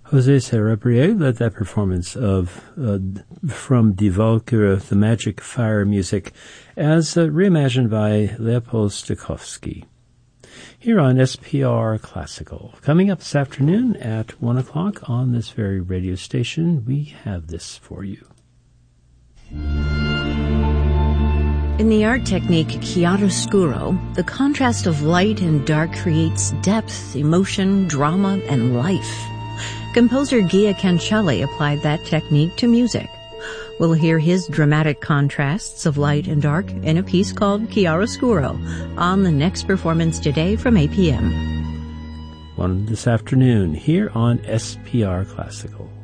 Jose Cerebrier led that performance of from Die Walküre, the Magic Fire music, as reimagined by Leopold Stokowski. Here on SPR Classical. Coming up this afternoon at 1 o'clock on this very radio station, we have this for you. In the art technique chiaroscuro, the contrast of light and dark creates depth, emotion, drama, and life. Composer Gia Cancelli applied that technique to music. We'll hear his dramatic contrasts of light and dark in a piece called Chiaroscuro on the next performance today from 8 p.m. One this afternoon here on SPR Classical.